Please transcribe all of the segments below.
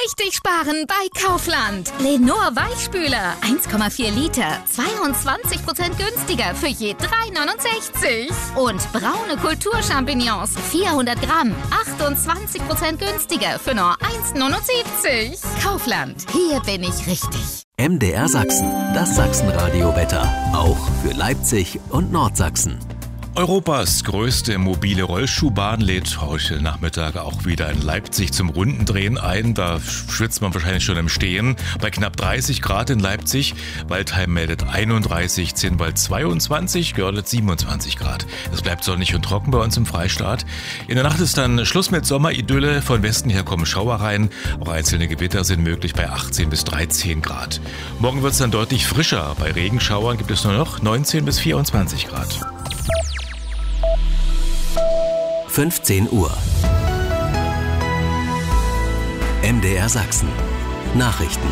richtig sparen bei Kaufland. Lenor Weichspüler, 1,4 Liter, 22% günstiger für je 3,69. Und braune Kulturchampignons, 400 Gramm, 28% günstiger für nur 1,79. Kaufland, hier bin ich richtig. MDR Sachsen, das Sachsenradio-Wetter, auch für Leipzig und Nordsachsen. Europas größte mobile Rollschuhbahn lädt heute Nachmittag auch wieder in Leipzig zum Rundendrehen ein. Da schwitzt man wahrscheinlich schon im Stehen. Bei knapp 30 Grad in Leipzig. Waldheim meldet 31, Zinnwald 22, Görlitz 27 Grad. Es bleibt sonnig und trocken bei uns im Freistaat. In der Nacht ist dann Schluss mit Sommeridylle. Von Westen her kommen Schauer rein. Auch einzelne Gewitter sind möglich bei 18 bis 13 Grad. Morgen wird es dann deutlich frischer. Bei Regenschauern gibt es nur noch 19 bis 24 Grad. 15 Uhr. MDR Sachsen. Nachrichten.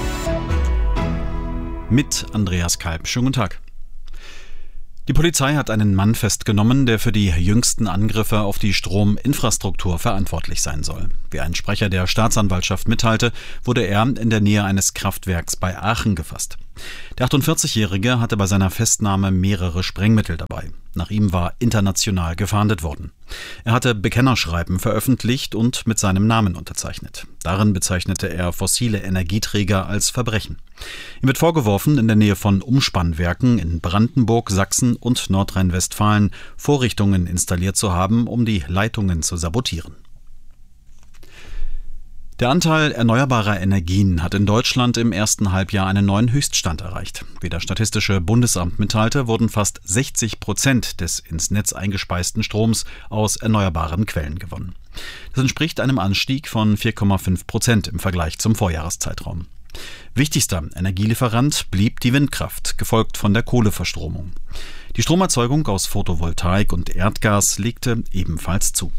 Mit Andreas Kalb. Schönen guten Tag. Die Polizei hat einen Mann festgenommen, der für die jüngsten Angriffe auf die Strominfrastruktur verantwortlich sein soll. Wie ein Sprecher der Staatsanwaltschaft mitteilte, wurde er in der Nähe eines Kraftwerks bei Aachen gefasst. Der 48-Jährige hatte bei seiner Festnahme mehrere Sprengmittel dabei. Nach ihm war international gefahndet worden. Er hatte Bekennerschreiben veröffentlicht und mit seinem Namen unterzeichnet. Darin bezeichnete er fossile Energieträger als Verbrechen. Ihm wird vorgeworfen, in der Nähe von Umspannwerken in Brandenburg, Sachsen und Nordrhein-Westfalen Vorrichtungen installiert zu haben, um die Leitungen zu sabotieren. Der Anteil erneuerbarer Energien hat in Deutschland im ersten Halbjahr einen neuen Höchststand erreicht. Wie das Statistische Bundesamt mitteilte, wurden fast 60% des ins Netz eingespeisten Stroms aus erneuerbaren Quellen gewonnen. Das entspricht einem Anstieg von 4,5% im Vergleich zum Vorjahreszeitraum. Wichtigster Energielieferant blieb die Windkraft, gefolgt von der Kohleverstromung. Die Stromerzeugung aus Photovoltaik und Erdgas legte ebenfalls zu.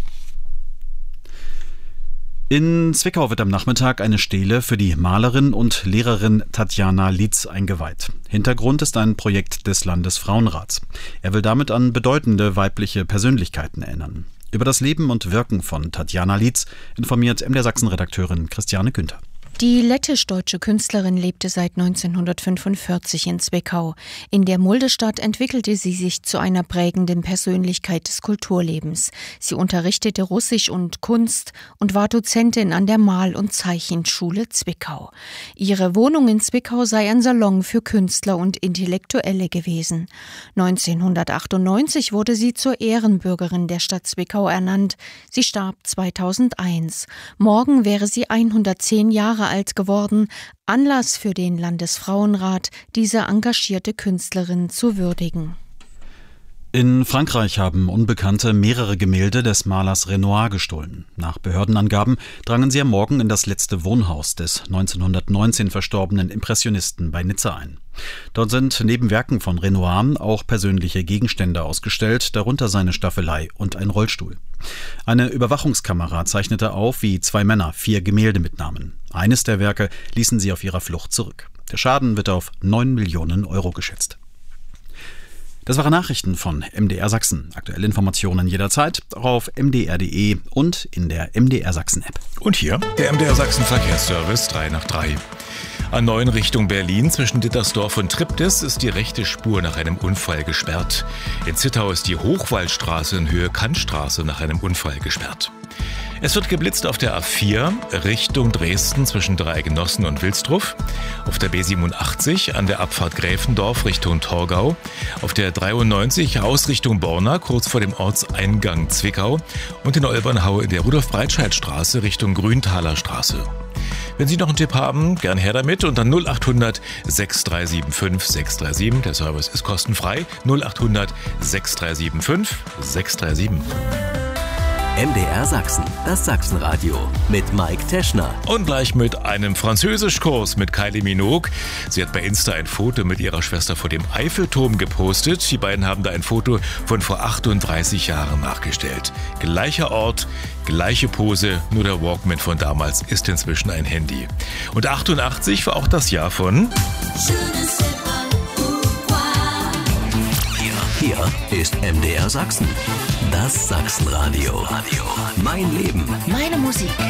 In Zwickau wird am Nachmittag eine Stele für die Malerin und Lehrerin Tatjana Lietz eingeweiht. Hintergrund ist ein Projekt des Landesfrauenrats. Er will damit an bedeutende weibliche Persönlichkeiten erinnern. Über das Leben und Wirken von Tatjana Lietz informiert MDR Sachsen-Redakteurin Christiane Günther. Die lettisch-deutsche Künstlerin lebte seit 1945 in Zwickau. In der Muldestadt entwickelte sie sich zu einer prägenden Persönlichkeit des Kulturlebens. Sie unterrichtete Russisch und Kunst und war Dozentin an der Mal- und Zeichenschule Zwickau. Ihre Wohnung in Zwickau sei ein Salon für Künstler und Intellektuelle gewesen. 1998 wurde sie zur Ehrenbürgerin der Stadt Zwickau ernannt. Sie starb 2001. Morgen wäre sie 110 Jahre alt geworden, Anlass für den Landesfrauenrat, diese engagierte Künstlerin zu würdigen. In Frankreich haben Unbekannte mehrere Gemälde des Malers Renoir gestohlen. Nach Behördenangaben drangen sie am Morgen in das letzte Wohnhaus des 1919 verstorbenen Impressionisten bei Nizza ein. Dort sind neben Werken von Renoir auch persönliche Gegenstände ausgestellt, darunter seine Staffelei und ein Rollstuhl. Eine Überwachungskamera zeichnete auf, wie zwei Männer 4 Gemälde mitnahmen. Eines der Werke ließen sie auf ihrer Flucht zurück. Der Schaden wird auf 9 Millionen Euro geschätzt. Das waren Nachrichten von MDR Sachsen. Aktuelle Informationen jederzeit auch auf mdr.de und in der MDR Sachsen-App. Und hier der MDR Sachsen Verkehrsservice 3 nach 3. A9 Richtung Berlin zwischen Dittersdorf und Triptis ist die rechte Spur nach einem Unfall gesperrt. In Zittau ist die Hochwaldstraße in Höhe Kantstraße nach einem Unfall gesperrt. Es wird geblitzt auf der A4 Richtung Dresden zwischen Dreigenossen und Wilsdruff, auf der B87 an der Abfahrt Gräfendorf Richtung Torgau, auf der 93 Ausrichtung Borna kurz vor dem Ortseingang Zwickau und in Olbernhau in der Rudolf-Breitscheid-Straße Richtung Grüntaler Straße. Wenn Sie noch einen Tipp haben, gern her damit und dann 0800 6375 637. Der Service ist kostenfrei. 0800 6375 637. MDR Sachsen, das Sachsenradio mit Mike Teschner. Und gleich mit einem Französischkurs mit Kylie Minogue. Sie hat bei Insta ein Foto mit ihrer Schwester vor dem Eiffelturm gepostet. Die beiden haben da ein Foto von vor 38 Jahren nachgestellt. Gleicher Ort, gleiche Pose, nur der Walkman von damals ist inzwischen ein Handy. Und 88 war auch das Jahr von... Hier ist MDR Sachsen. Das Sachsenradio. Mein Leben. Meine Musik.